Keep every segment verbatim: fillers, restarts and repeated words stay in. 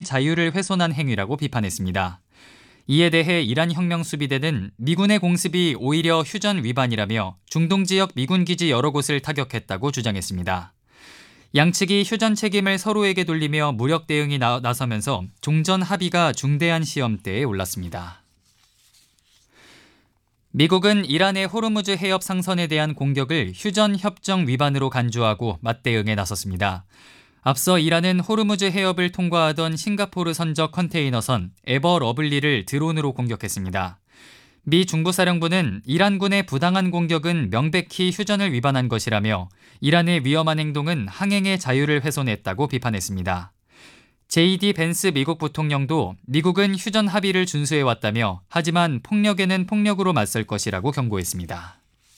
자유를 훼손한 행위라고 비판했습니다. 이에 대해 이란 혁명수비대는 미군의 공습이 오히려 휴전 위반이라며 중동 지역 미군 기지 여러 곳을 타격했다고 주장했습니다. 양측이 휴전 책임을 서로에게 돌리며 무력 대응이 나, 나서면서 종전 합의가 중대한 시험대에 올랐습니다. 미국은 이란의 호르무즈 해협 상선에 대한 공격을 휴전 협정 위반으로 간주하고 맞대응에 나섰습니다. 앞서 이란은 호르무즈 해협을 통과하던 싱가포르 선적 컨테이너선 에버 러블리를 드론으로 공격했습니다. 미 중부사령부는 이란군의 부당한 공격은 명백히 휴전을 위반한 것이라며 이란의 위험한 행동은 항행의 자유를 훼손했다고 비판했습니다. 제이디 벤스 미국 부통령도 미국은 휴전 합의를 준수해왔다며 하지만 폭력에는 폭력으로 맞설 것이라고 경고했습니다.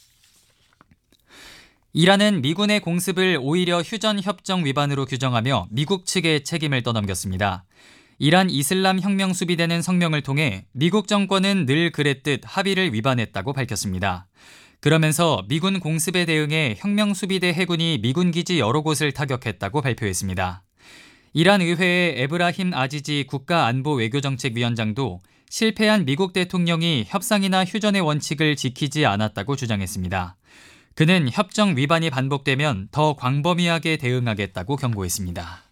이란은 미군의 공습을 오히려 휴전 협정 위반으로 규정하며 미국 측에 책임을 떠넘겼습니다. 이란 이슬람 혁명 수비대는 성명을 통해 미국 정권은 늘 그랬듯 합의를 위반했다고 밝혔습니다. 그러면서 미군 공습에 대응해 혁명 수비대 해군이 미군 기지 여러 곳을 타격했다고 발표했습니다. 이란 의회의 에브라힘 아지지 국가안보외교정책위원장도 실패한 미국 대통령이 협상이나 휴전의 원칙을 지키지 않았다고 주장했습니다. 그는 협정 위반이 반복되면 더 광범위하게 대응하겠다고 경고했습니다.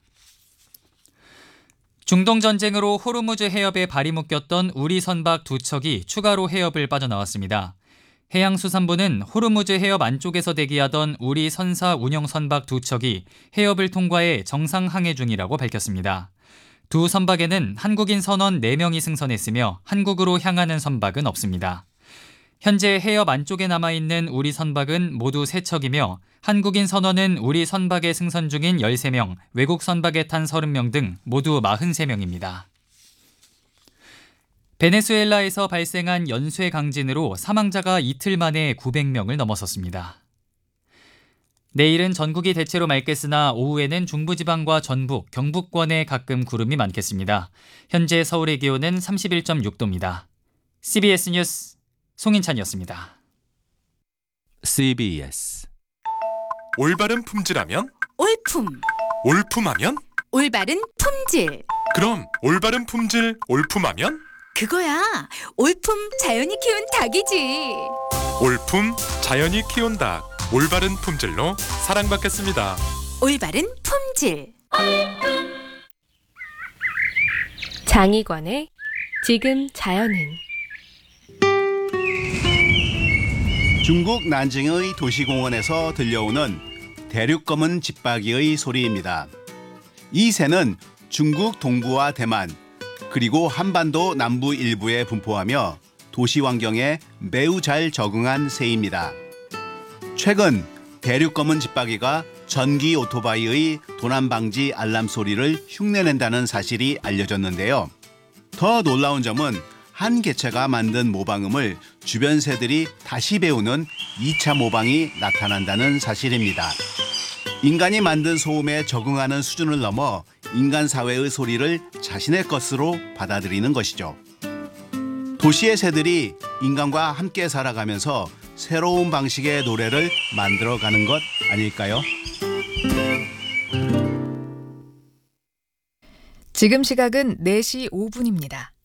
중동 전쟁으로 호르무즈 해협에 발이 묶였던 우리 선박 두 척이 추가로 해협을 빠져나왔습니다. 해양수산부는 호르무즈 해협 안쪽에서 대기하던 우리 선사 운영 선박 두 척이 해협을 통과해 정상 항해 중이라고 밝혔습니다. 두 선박에는 한국인 선원 네 명이 승선했으며 한국으로 향하는 선박은 없습니다. 현재 해협 안쪽에 남아있는 우리 선박은 모두 세 척이며 한국인 선원은 우리 선박에 승선 중인 열세 명, 외국 선박에 탄 서른 명 등 모두 사십삼 명입니다. 베네수엘라에서 발생한 연쇄 강진으로 사망자가 이틀 만에 구백 명을 넘어섰습니다. 내일은 전국이 대체로 맑겠으나 오후에는 중부지방과 전북, 경북권에 가끔 구름이 많겠습니다. 현재 서울의 기온은 삼십일 점 육 도입니다. 씨비에스 뉴스 송인찬이었습니다. 씨비에스 올바른 품질하면? 올품. 올품하면? 올바른 품질. 그럼 올바른 품질 올품하면? 그거야. 올품 자연이 키운 닭이지. 올품 자연이 키운 닭. 올바른 품질로 사랑받겠습니다. 올바른 품질. 장희관의 지금 자연은. 중국 난징의 도시공원에서 들려오는 대륙검은 집박이의 소리입니다. 이 새는 중국 동부와 대만, 그리고 한반도 남부 일부에 분포하며 도시 환경에 매우 잘 적응한 새입니다. 최근 대륙검은 집박이가 전기 오토바이의 도난 방지 알람 소리를 흉내낸다는 사실이 알려졌는데요. 더 놀라운 점은 한 개체가 만든 모방음을 주변 새들이 다시 배우는 이 차 모방이 나타난다는 사실입니다. 인간이 만든 소음에 적응하는 수준을 넘어 인간 사회의 소리를 자신의 것으로 받아들이는 것이죠. 도시의 새들이 인간과 함께 살아가면서 새로운 방식의 노래를 만들어가는 것 아닐까요? 지금 시각은 네 시 오 분입니다.